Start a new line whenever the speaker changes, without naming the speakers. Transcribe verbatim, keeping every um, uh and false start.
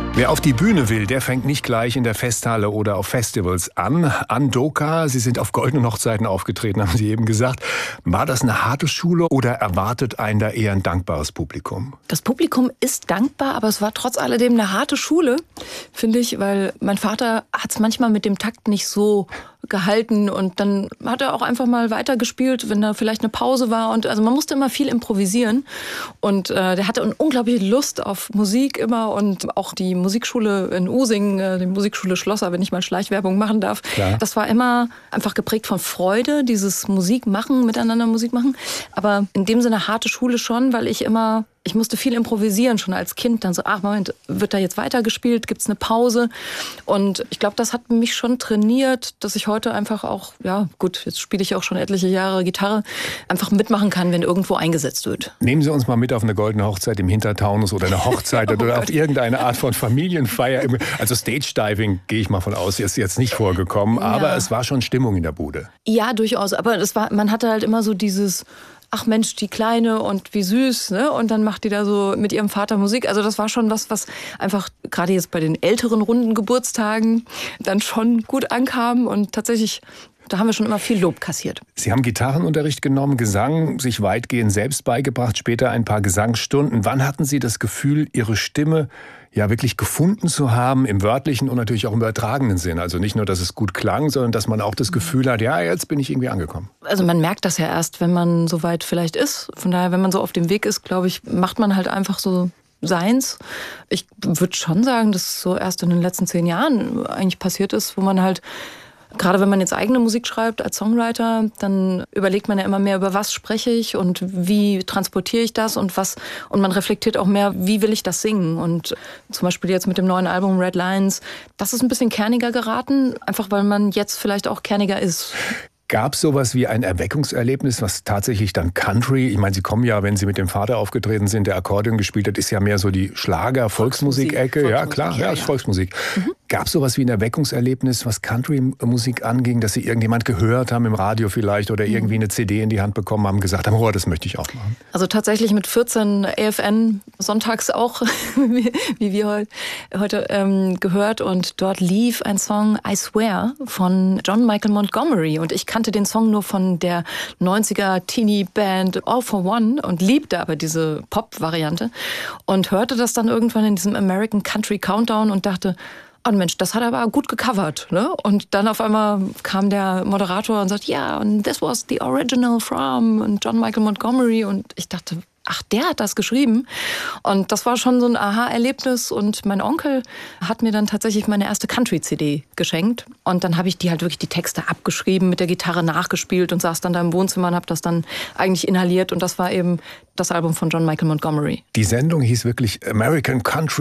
Wer auf die Bühne will, der fängt nicht gleich in der Festhalle oder auf Festivals an. Andoka, Sie sind auf goldenen Hochzeiten aufgetreten, haben Sie eben gesagt. War das eine harte Schule oder erwartet einen da eher ein dankbares Publikum?
Das Publikum ist dankbar, aber es war trotz alledem eine harte Schule, finde ich, weil mein Vater hat es manchmal mit dem Takt nicht so gehalten und dann hat er auch einfach mal weitergespielt, wenn da vielleicht eine Pause war und also man musste immer viel improvisieren und äh, der hatte eine unglaubliche Lust auf Musik immer und auch die Musikschule in Using, äh, die Musikschule Schlosser, wenn ich mal Schleichwerbung machen darf, Klar. Das war immer einfach geprägt von Freude, dieses Musik machen, miteinander Musik machen, aber in dem Sinne harte Schule schon, weil ich immer Ich musste viel improvisieren, schon als Kind. Dann so, ach Moment, wird da jetzt weitergespielt? Gibt es eine Pause? Und ich glaube, das hat mich schon trainiert, dass ich heute einfach auch, ja gut, jetzt spiele ich auch schon etliche Jahre Gitarre, einfach mitmachen kann, wenn irgendwo eingesetzt wird.
Nehmen Sie uns mal mit auf eine goldene Hochzeit im Hintertaunus oder eine Hochzeit oh oder Gott. auf irgendeine Art von Familienfeier. Also Stage-Diving, gehe ich mal von aus, ist jetzt nicht vorgekommen. Aber ja. es war schon Stimmung in der Bude.
Ja, durchaus. Aber das war, man hatte halt immer so dieses... ach Mensch, die Kleine und wie süß, ne? Und dann macht die da so mit ihrem Vater Musik. Also das war schon was, was einfach gerade jetzt bei den älteren runden Geburtstagen dann schon gut ankam und tatsächlich, da haben wir schon immer viel Lob kassiert.
Sie haben Gitarrenunterricht genommen, Gesang, sich weitgehend selbst beigebracht, später ein paar Gesangsstunden. Wann hatten Sie das Gefühl, Ihre Stimme ja wirklich gefunden zu haben, im wörtlichen und natürlich auch im übertragenen Sinn? Also nicht nur, dass es gut klang, sondern dass man auch das Gefühl hat, ja, jetzt bin ich irgendwie angekommen.
Also man merkt das ja erst, wenn man so weit vielleicht ist. Von daher, wenn man so auf dem Weg ist, glaube ich, macht man halt einfach so seins. Ich würde schon sagen, dass es so erst in den letzten zehn Jahren eigentlich passiert ist, wo man halt gerade wenn man jetzt eigene Musik schreibt als Songwriter, dann überlegt man ja immer mehr, über was spreche ich und wie transportiere ich das und was und man reflektiert auch mehr, wie will ich das singen. Und zum Beispiel jetzt mit dem neuen Album Red Lines, das ist ein bisschen kerniger geraten, einfach weil man jetzt vielleicht auch kerniger ist.
Gab es sowas wie ein Erweckungserlebnis, was tatsächlich dann Country, ich meine, Sie kommen ja, wenn Sie mit dem Vater aufgetreten sind, der Akkordeon gespielt hat, ist ja mehr so die Schlager-Volksmusik-Ecke. Volksmusik, ja, klar, ja, ja, ist Volksmusik. Mhm. Gab es sowas wie ein Erweckungserlebnis, was Country-Musik anging, dass Sie irgendjemand gehört haben im Radio vielleicht oder irgendwie eine C D in die Hand bekommen haben, gesagt haben, oh, das möchte ich auch machen?
Also tatsächlich mit vierzehn A F N sonntags auch, wie, wie wir heute, heute ähm, gehört und dort lief ein Song I Swear von John Michael Montgomery und ich kannte den Song nur von der neunziger Teenie-Band All for One und liebte aber diese Pop-Variante und hörte das dann irgendwann in diesem American Country Countdown und dachte, oh Mensch, das hat er aber gut gecovert, ne? Und dann auf einmal kam der Moderator und sagt, ja, und this was the original from John Michael Montgomery und ich dachte, ach, der hat das geschrieben. Und das war schon so ein Aha-Erlebnis. Und mein Onkel hat mir dann tatsächlich meine erste Country-C D geschenkt. Und dann habe ich die halt wirklich die Texte abgeschrieben, mit der Gitarre nachgespielt und saß dann da im Wohnzimmer und habe das dann eigentlich inhaliert. Und das war eben das Album von John Michael Montgomery.
Die Sendung hieß wirklich American Country